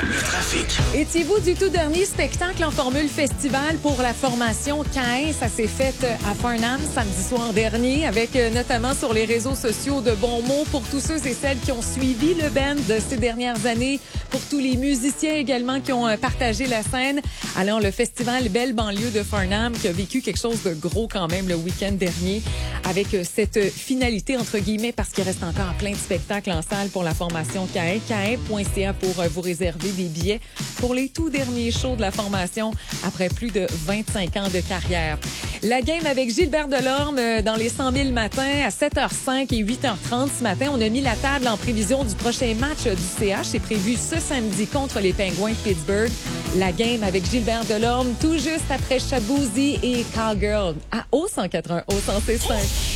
Le trafic. Étiez-vous du tout dernier spectacle en formule festival pour la formation Caïn? Ça s'est fait à Farnham samedi soir dernier avec notamment sur les réseaux sociaux de bons mots pour tous ceux et celles qui ont suivi le band de ces dernières années, pour tous les musiciens également qui ont partagé la scène. Alors, le festival Belle Banlieue de Farnham qui a vécu quelque chose de gros quand même le week-end dernier avec cette finalité entre guillemets parce qu'il reste encore plein de spectacles en salle pour la formation Caïn. Caïn.ca pour vous réserver des billets pour les tout derniers shows de la formation après plus de 25 ans de carrière. La game avec Gilbert Delorme dans les 100 000 matins à 7h05 et 8h30 ce matin. On a mis la table en prévision du prochain match du CH. C'est prévu ce samedi contre les Penguins de Pittsburgh. La game avec Gilbert Delorme tout juste après Shaboozey et Cowgirl à O181, O105.